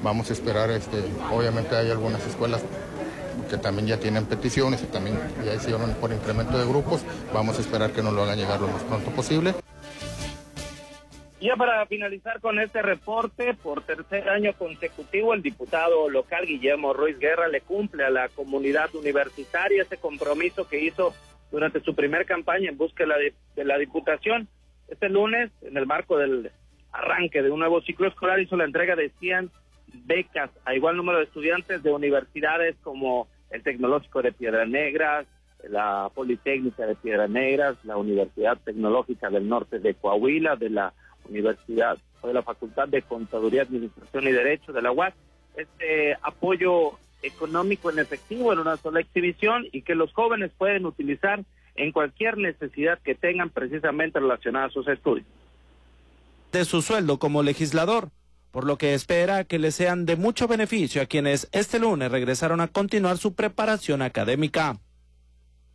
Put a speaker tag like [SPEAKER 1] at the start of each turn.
[SPEAKER 1] vamos a esperar, obviamente hay algunas escuelas que también ya tienen peticiones y también ya hicieron por incremento de grupos, vamos a esperar que nos lo hagan llegar lo más pronto posible.
[SPEAKER 2] Ya para finalizar con este reporte, por tercer año consecutivo, el diputado local Guillermo Ruiz Guerra le cumple a la comunidad universitaria ese compromiso que hizo durante su primer campaña en búsqueda de la diputación. Este lunes, en el marco del arranque de un nuevo ciclo escolar, hizo la entrega de 100 becas a igual número de estudiantes de universidades como el Tecnológico de Piedras Negras, la Politécnica de Piedras Negras, la Universidad Tecnológica del Norte de Coahuila, de la Universidad o de la Facultad de Contaduría, Administración y Derecho de la UAS. Este apoyo económico en efectivo en una sola exhibición y que los jóvenes pueden utilizar en cualquier necesidad que tengan precisamente relacionada a sus estudios.
[SPEAKER 3] De su sueldo como legislador, por lo que espera que les sean de mucho beneficio a quienes este lunes regresaron a continuar su preparación académica.